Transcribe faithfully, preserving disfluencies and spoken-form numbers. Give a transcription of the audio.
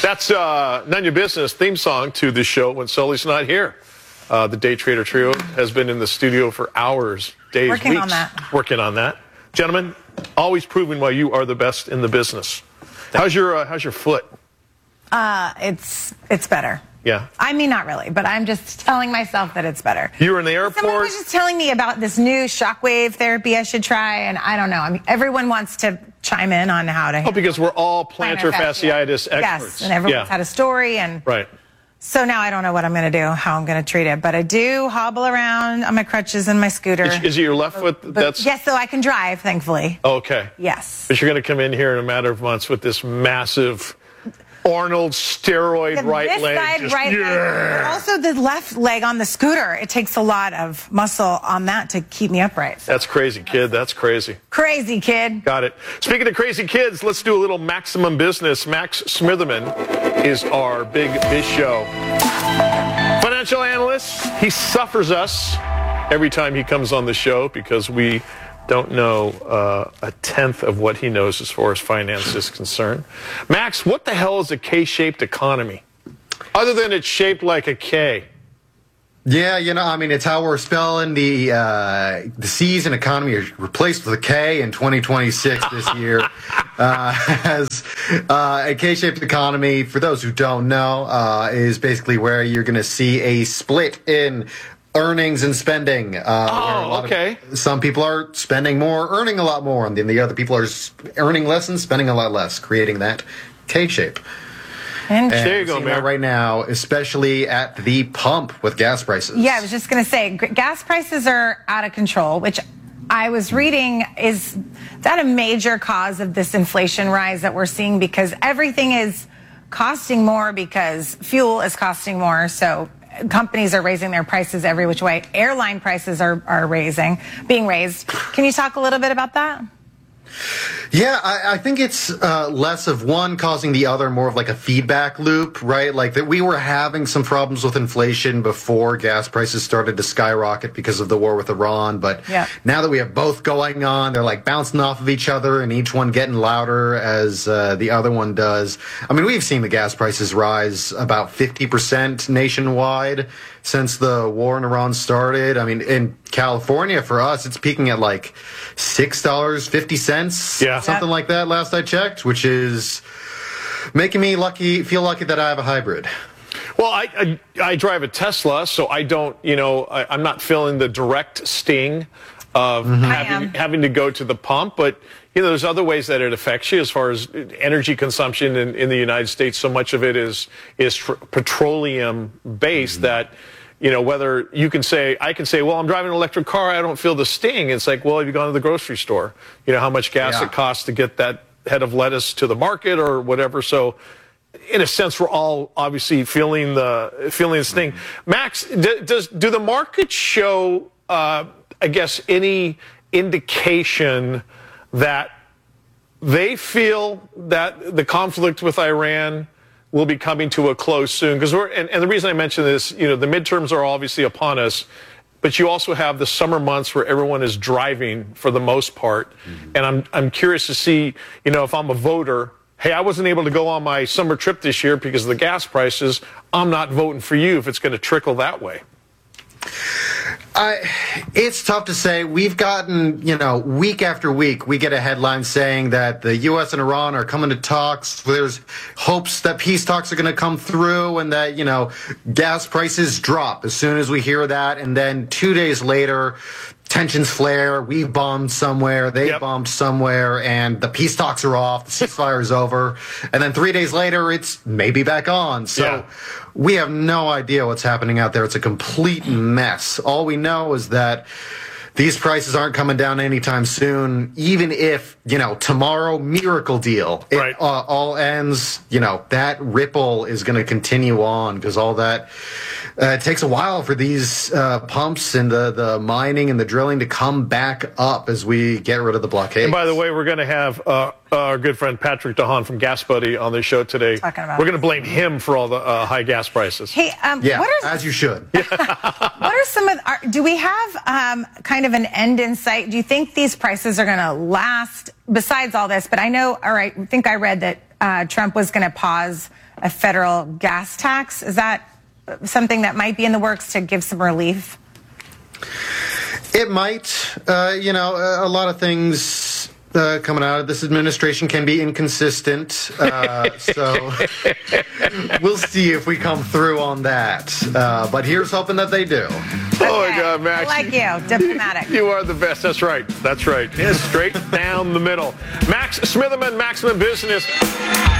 That's uh, None Your Business theme song to the show when Sully's not here. Uh, the Day Trader Trio has been in the studio for hours, days, Working weeks. on that. Working on that. Gentlemen, always proving why you are the best in the business. How's your uh, How's your foot? Uh, it's it's better. Yeah. I mean, not really, but I'm just telling myself that it's better. You were in the airport. Someone was just telling me about this new shockwave therapy I should try, and I don't know. I mean, everyone wants to chime in on how to. Oh, because we're all plantar fasciitis experts. Yes, and everyone's yeah. had a story, and right. So now I don't know what I'm going to do, how I'm going to treat it, but I do hobble around on my crutches and my scooter. Is, is it your left foot? But, That's yes, so I can drive, thankfully. Okay. Yes. But you're going to come in here in a matter of months with this massive Arnold steroid The, right this leg. side, Just, right yeah. leg. But also the left leg on the scooter. It takes a lot of muscle on that to keep me upright. So. That's crazy, kid. That's crazy. Crazy, kid. Got it. Speaking of crazy kids, let's do a little maximum business. Max Smitherman is our big biz show financial analyst. He suffers us every time he comes on the show because we don't know uh, a tenth of what he knows as far as finance is concerned. Max, what the hell is a K-shaped economy? Other than it's shaped like a K. Yeah, you know, I mean, it's how we're spelling the uh, the C's in economy are replaced with a K in twenty twenty-six this year. uh, as uh, a K-shaped economy, for those who don't know, uh, is basically where you're going to see a split in earnings and spending. Uh, oh, okay. Of, some people are spending more, earning a lot more, and then the other people are earning less and spending a lot less, creating that K-shape. And there you go, man. Right now, especially at the pump with gas prices. Yeah, I was just going to say, gas prices are out of control, which I was reading is that a major cause of this inflation rise that we're seeing, because everything is costing more because fuel is costing more. So companies are raising their prices every which way. Airline prices are, are raising, being raised. Can you talk a little bit about that? Yeah, I, I think it's uh, less of one causing the other, more of like a feedback loop, right? Like that we were having some problems with inflation before gas prices started to skyrocket because of the war with Iran. But yeah. now that we have both going on, they're like bouncing off of each other and each one getting louder as uh, the other one does. I mean, we've seen the gas prices rise about fifty percent nationwide since the war in Iran started. I mean, in California, for us, it's peaking at like six dollars and fifty cents, yeah. something like that last I checked, which is making me lucky, feel lucky that I have a hybrid. Well, I, I, I drive a Tesla, so I don't, you know, I, I'm not feeling the direct sting of Mm-hmm. having, having to go to the pump, but you know, there's other ways that it affects you as far as energy consumption in, in the United States. So much of it is is tr- petroleum based mm-hmm. that, you know, whether you can say, I can say, well, I'm driving an electric car, I don't feel the sting. It's like, well, have you gone to the grocery store? You know, how much gas yeah. it costs to get that head of lettuce to the market or whatever. So in a sense, we're all obviously feeling the feeling the sting. Mm-hmm. Max, d- does do the markets show, uh, I guess, any indication that they feel that the conflict with Iran will be coming to a close soon? Because we're, and, and the reason I mention this, you know, the midterms are obviously upon us, but you also have the summer months where everyone is driving for the most part. Mm-hmm. And I'm, I'm curious to see, you know, if I'm a voter, hey, I wasn't able to go on my summer trip this year because of the gas prices. I'm not voting for you if it's going to trickle that way. I, it's tough to say. We've gotten, you know, week after week, we get a headline saying that the U S and Iran are coming to talks. There's hopes that peace talks are going to come through and that, you know, gas prices drop as soon as we hear that. And then two days later, tensions flare. We bombed somewhere. They yep. bombed somewhere. And the peace talks are off. The ceasefire is over. And then three days later, it's maybe back on. So yeah. we have no idea what's happening out there. It's a complete mess. All we know is that these prices aren't coming down anytime soon, even if, you know, tomorrow, miracle deal. It right. uh, all ends, you know, that ripple is going to continue on because all that, uh, it takes a while for these uh, pumps and the, the mining and the drilling to come back up as we get rid of the blockade. And by the way, we're going to have uh, our good friend Patrick DeHaan from Gas Buddy on the show today. Talking about we're going to blame him for all the uh, high gas prices. Hey, um, yeah, what are, as you should. what are some of, are, do we have um, kind of an end in sight? Do you think these prices are going to last besides all this? But I know, all right, I think I read that uh, Trump was going to pause a federal gas tax. Is that something that might be in the works to give some relief? It might. Uh, you know, a lot of things uh, coming out of this administration can be inconsistent. Uh, so we'll see if we come through on that. Uh, but here's hoping that they do. Oh, Okay. my God, Max. I like you. Diplomatic. You are the best. That's right. That's right. Yeah, straight down the middle. Max Smitherman, Maximum Business.